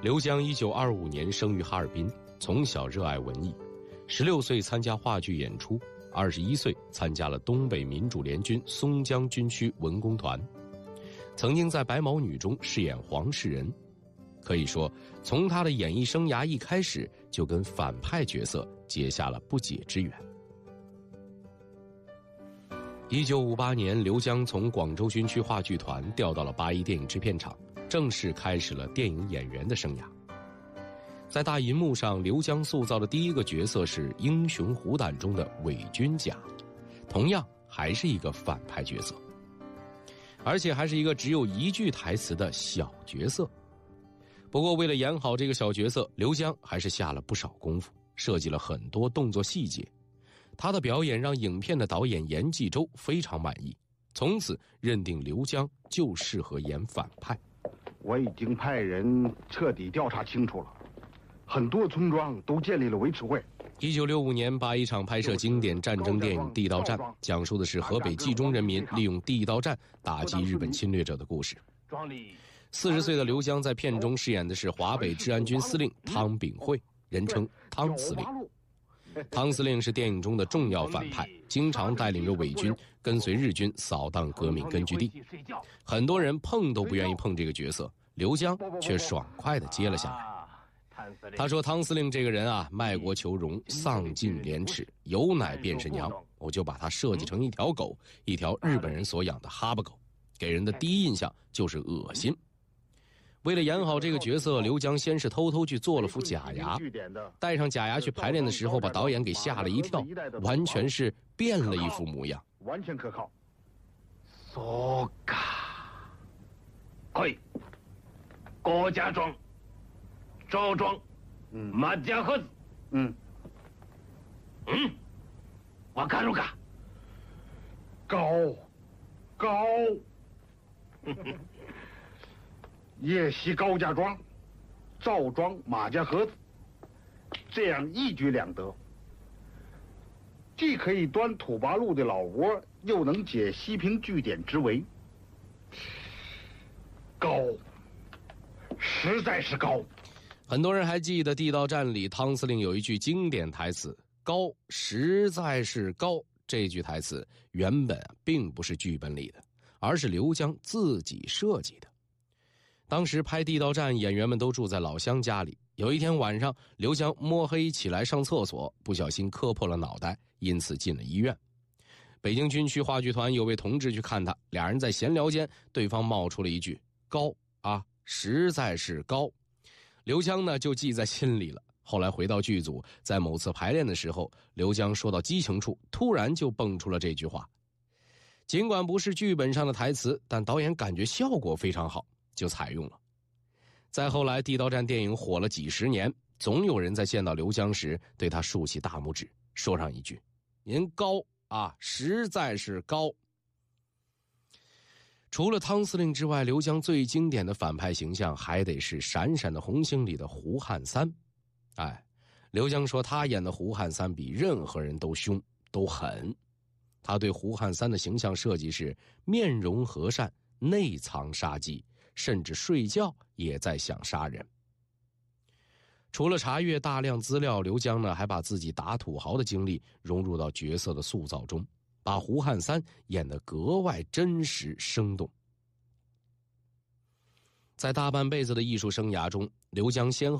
刘江1925年生于哈尔滨，从小热爱文艺，16岁参加话剧演出，21岁参加了东北民主联军松江军区文工团，曾经在《白毛女》中饰演黄世仁。可以说，从他的演艺生涯一开始就跟反派角色结下了不解之缘。1958年，刘江从广州军区话剧团调到了八一电影制片厂，正式开始了电影演员的生涯。在大银幕上，刘江塑造的第一个角色是《英雄虎胆》中的伪军甲，同样还是一个反派角色，而且还是一个只有一句台词的小角色。不过为了演好这个小角色，刘江还是下了不少功夫，设计了很多动作细节。他的表演让影片的导演严继洲非常满意，从此认定刘江就适合演反派。 我已经派人彻底调查清楚了，很多村庄都建立了维持会。 1965年，81场拍摄经典战争电影《地道战》，讲述的是河北冀中人民利用地道战打击日本侵略者的故事。40岁的刘江在片中饰演的是华北治安军司令汤秉惠，人称汤司令。汤司令是电影中的重要反派，经常带领着伪军跟随日军扫荡革命根据地。很多人碰都不愿意碰这个角色，刘江却爽快地接了下来。他说，汤司令这个人啊，卖国求荣，丧尽廉耻，有奶便是娘，我就把他设计成一条狗，一条日本人所养的哈巴狗，给人的第一印象就是恶心。为了演好这个角色，刘江先是偷偷去做了副假牙，戴上假牙去排练的时候，把导演给吓了一跳，完全是变了一副模样。 完全可靠。 そうか。来い。高家庄、赵庄、马家河子。わかるか？ 高。夜袭高家庄、赵庄、马家河子，这样一举两得，既可以端土八路的老窝，又能解西平据点之围。高，实在是高。 很多人还记得《地道战》里汤司令有一句经典台词“高，实在是高”，这句台词原本并不是剧本里的，而是刘江自己设计的。当时拍《地道战》，演员们都住在老乡家里。有一天晚上，刘江摸黑起来上厕所，不小心磕破了脑袋，因此进了医院。北京军区话剧团有位同志去看他，俩人在闲聊间，对方冒出了一句“高啊，实在是高”。刘江呢就记在心里了。后来回到剧组，在某次排练的时候，刘江说到激情处，突然就蹦出了这句话。尽管不是剧本上的台词，但导演感觉效果非常好，就采用了。再后来，《地道战》电影火了几十年，总有人在见到刘江时对他竖起大拇指，说上一句：“您高啊，实在是高。”除了汤司令之外，刘江最经典的反派形象还得是《闪闪的红星》里的胡汉三。刘江说他演的胡汉三比任何人都凶都狠。他对胡汉三的形象设计是面容和善，内藏杀机，甚至睡觉也在想杀人。除了查阅大量资料，刘江呢还把自己打土豪的经历融入到角色的塑造中，把胡汉三演得格外真实生动。在大半辈子的艺术生涯中，刘江先后